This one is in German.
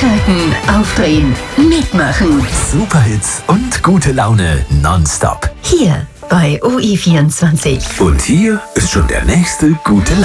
Einschalten, aufdrehen, mitmachen. Superhits und gute Laune nonstop. Hier bei OE24. Und hier ist schon der nächste gute